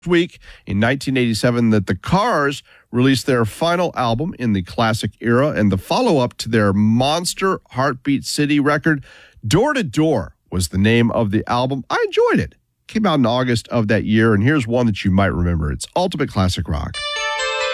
week in 1987 that the Cars released their final album in the classic era and the follow-up to their monster Heartbeat City record. Door to Door was the name of the album. I enjoyed it. Came out in August of that year, and here's one that you might remember. It's Ultimate Classic Rock.